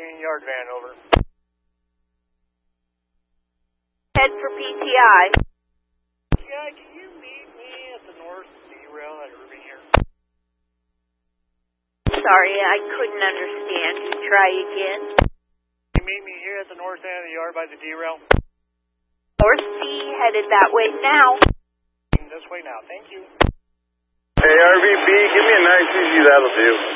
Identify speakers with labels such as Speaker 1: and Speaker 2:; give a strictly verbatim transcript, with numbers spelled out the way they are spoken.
Speaker 1: Union Yard van, over.
Speaker 2: Head for P T I.
Speaker 1: P T I, can you meet me at the north derail at Irving here?
Speaker 2: Sorry, I couldn't understand. Try again.
Speaker 1: Can you meet me here at the north end of the yard by the derail?
Speaker 2: North C, headed that way now.
Speaker 1: This way now, thank you.
Speaker 3: Hey, R V B, give me a nice easy, that'll do.